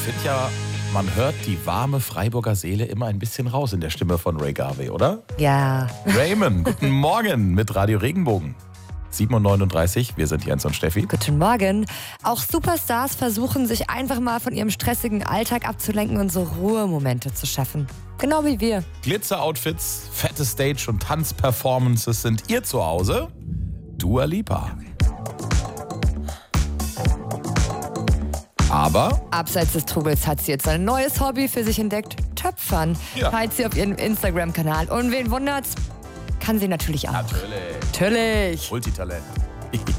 finde ja, man hört die warme Freiburger Seele immer ein bisschen raus in der Stimme von Ray Garvey, oder? Ja. Raymond, guten Morgen mit Radio Regenbogen. 7.39 Uhr, wir sind Jens und Steffi. Guten Morgen. Auch Superstars versuchen, sich einfach mal von ihrem stressigen Alltag abzulenken und so Ruhemomente zu schaffen. Genau wie wir. Glitzer-Outfits, fette Stage- und Tanzperformances sind ihr Zuhause. Dua Lipa. Aber Abseits des Trubels hat sie jetzt ein neues Hobby für sich entdeckt. Töpfern. Ja. Teilt sie auf ihrem Instagram-Kanal. Und wen wundert's? Kann sie natürlich auch. natürlich, Natürlich. Multitalent.